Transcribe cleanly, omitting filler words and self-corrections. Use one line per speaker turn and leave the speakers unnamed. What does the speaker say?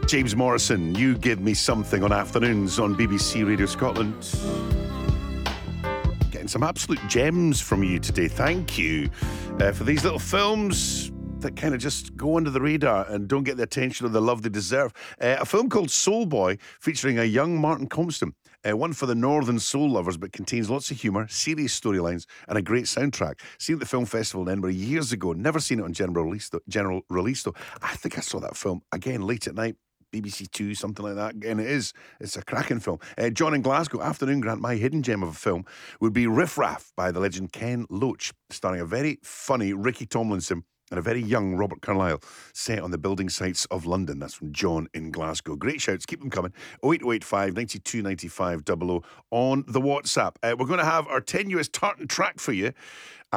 James Morrison, You Give Me Something on afternoons on BBC Radio Scotland. Getting some absolute gems from you today. Thank you for these little films that kind of just go under the radar and don't get the attention or the love they deserve. A film called Soul Boy, featuring a young Martin Compston. One for the northern soul lovers, but contains lots of humour, serious storylines, and a great soundtrack. Seen at the Film Festival in Edinburgh years ago. Never seen it on general release though. I think I saw that film again late at night. BBC Two, something like that. And it's a cracking film. John in Glasgow, afternoon, Grant. My hidden gem of a film would be Riff Raff by the legend Ken Loach, starring a very funny Ricky Tomlinson and a very young Robert Carlyle, set on the building sites of London. That's from John in Glasgow. Great shouts, keep them coming. 08085 92 95 00 on the WhatsApp. We're going to have our tenuous tartan track for you.